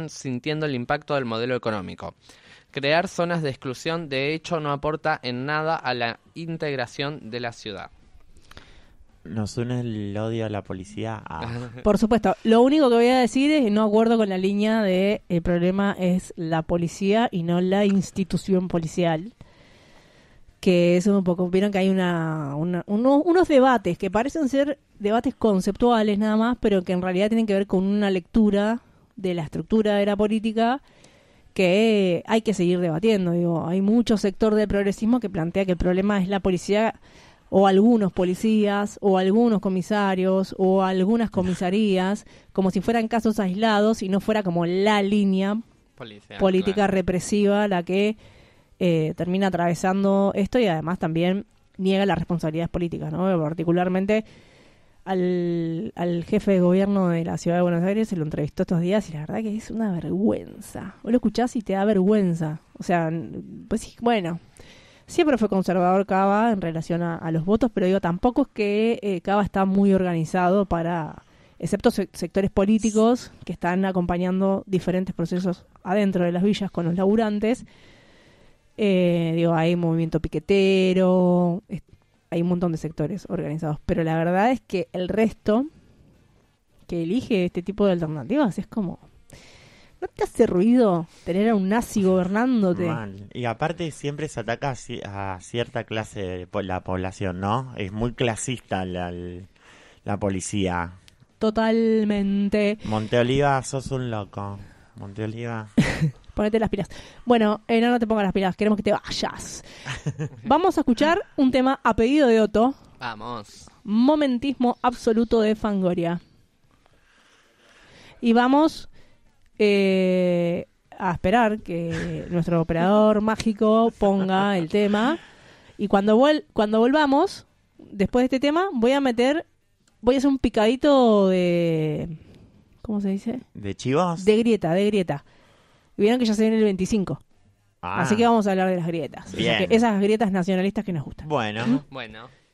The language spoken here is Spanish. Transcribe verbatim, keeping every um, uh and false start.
están sintiendo el impacto del modelo económico. Crear zonas de exclusión, de hecho, no aporta en nada a la integración de la ciudad. Nos une el odio a la policía. Ah. Por supuesto. Lo único que voy a decir es que no acuerdo con la línea de el problema es la policía y no la institución policial. Que es un poco... Vieron que hay una, una uno, unos debates que parecen ser debates conceptuales nada más, pero que en realidad tienen que ver con una lectura de la estructura de la política que hay que seguir debatiendo. Digo, hay mucho sector del progresismo que plantea que el problema es la policía... o algunos policías, o algunos comisarios, o algunas comisarías, como si fueran casos aislados y no fuera como la línea Policial, política claro. represiva la que eh, termina atravesando esto y además también niega las responsabilidades políticas, ¿no? Particularmente al, al jefe de gobierno de la ciudad de Buenos Aires se lo entrevistó estos días y la verdad que es una vergüenza. Vos lo escuchás y te da vergüenza. O sea, pues sí, bueno... Siempre fue conservador Cava en relación a, a los votos, pero digo, tampoco es que eh, Cava está muy organizado para, excepto se- sectores políticos que están acompañando diferentes procesos adentro de las villas con los laburantes. Eh, digo, hay movimiento piquetero, es, hay un montón de sectores organizados, pero la verdad es que el resto que elige este tipo de alternativas es como... ¿No te hace ruido tener a un nazi gobernándote? Mal. Y aparte siempre se ataca a, ci- a cierta clase de po- la población, ¿no? Es muy clasista la, la policía. Totalmente. Monteoliva, sos un loco. Monteoliva. Ponete las pilas. Bueno, eh, no, no te pongas las pilas, queremos que te vayas. Vamos a escuchar un tema a pedido de Otto. Vamos. Momentismo absoluto de Fangoria. Y vamos eh, a esperar que nuestro operador mágico ponga el tema. Y cuando, vuel- cuando volvamos, después de este tema, voy a meter... Voy a hacer un picadito de... ¿Cómo se dice? ¿De chivos? De grieta, de grieta. Vieron que ya se viene el veinticinco. Ah, Así que vamos a hablar de las grietas. O sea Bien. que esas grietas nacionalistas que nos gustan. Bueno. Bueno.